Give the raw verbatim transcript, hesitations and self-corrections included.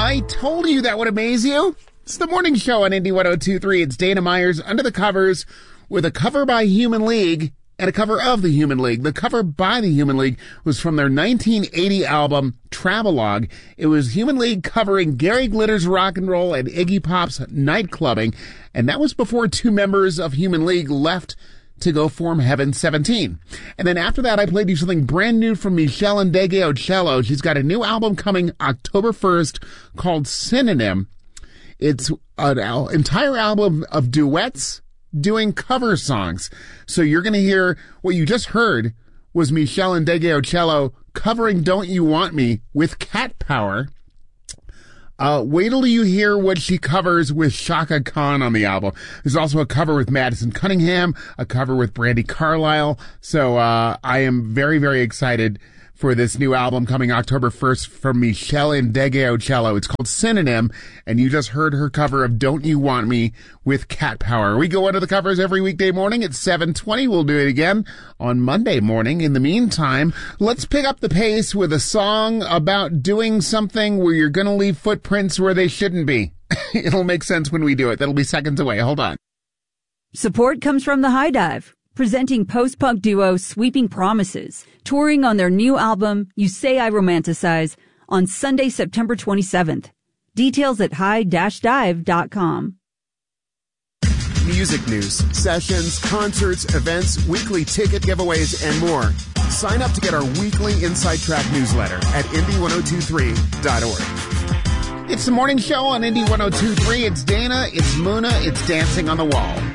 I told you that would amaze you. It's the morning show on Indy one oh two point three. It's Dana Myers under the covers with a cover by Human League and a cover of the Human League. The cover by the Human League was from their nineteen eighty album, Travelogue. It was Human League covering Gary Glitter's Rock and Roll and Iggy Pop's Night Clubbing, and that was before two members of Human League left to go form Heaven seventeen. And then after that, I played you something brand new from Michelle Ndegeocello. She's got a new album coming October first called Synonym. It's an al- entire album of duets doing cover songs. So you're going to hear what you just heard was Michelle Ndegeocello covering Don't You Want Me with Cat Power. Uh, wait till you hear what she covers with Chaka Khan on the album. There's also a cover with Madison Cunningham, a cover with Brandi Carlile. So, uh, I am very, very excited for this new album coming October first from Michelle Ndegeocello. It's called Synonym, and you just heard her cover of Don't You Want Me with Cat Power. We go under the covers every weekday morning at seven twenty. We'll do it again on Monday morning. In the meantime, let's pick up the pace with a song about doing something where you're going to leave footprints where they shouldn't be. It'll make sense when we do it. That'll be seconds away. Hold on. Support comes from The High Dive, presenting post-punk duo Sweeping Promises, touring on their new album, You Say I Romanticize, on Sunday, September twenty-seventh. Details at high dash dive dot com. Music news, sessions, concerts, events, weekly ticket giveaways, and more. Sign up to get our weekly Inside Track newsletter at indy ten twenty-three dot org. It's the morning show on Indy ten twenty-three. It's Dana, it's Muna, it's Dancing on the Wall.